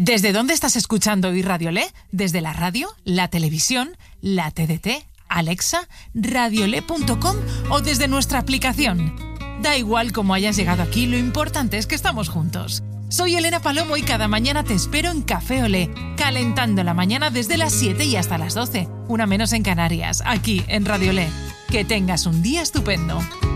¿Desde dónde estás escuchando hoy Radiolé? ¿Desde la radio, la televisión, la TDT, Alexa, radiolé.com o desde nuestra aplicación? Da igual cómo hayas llegado aquí, lo importante es que estamos juntos. Soy Elena Palomo y cada mañana te espero en Café Olé, calentando la mañana desde las 7 y hasta las 12, una menos en Canarias, aquí en Radiolé. Que tengas un día estupendo.